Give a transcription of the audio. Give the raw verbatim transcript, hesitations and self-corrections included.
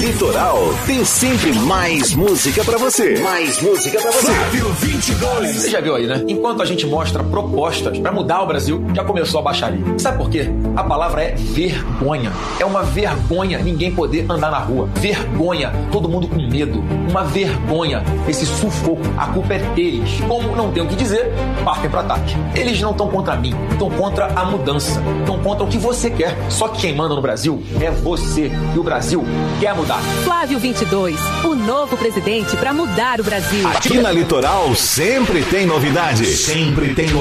Litoral tem sempre mais música pra você. Mais música pra você. Flávio vinte e dois. Você já viu aí, né? Enquanto a gente mostra propostas pra mudar o Brasil, já começou a baixaria. Sabe por quê? A palavra é vergonha. É uma vergonha ninguém poder andar na rua. Vergonha, todo mundo com medo. Uma vergonha, esse sufoco. A culpa é deles. Como não tem o que dizer, partem pro ataque. Eles não estão contra mim, estão contra a mudança. Estão contra o que você quer. Só que quem manda no Brasil é você. E o Brasil quer mudar. Flávio vinte e dois, o novo presidente para mudar o Brasil. Aqui na Litoral sempre tem novidade. Sempre tem novidade.